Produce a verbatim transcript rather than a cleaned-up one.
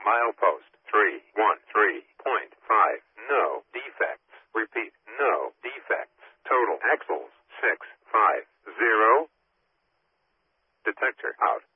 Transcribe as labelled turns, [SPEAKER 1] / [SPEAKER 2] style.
[SPEAKER 1] Milepost three one three point five. No defects. Repeat, no defects. Total axles six five zero. Detector out.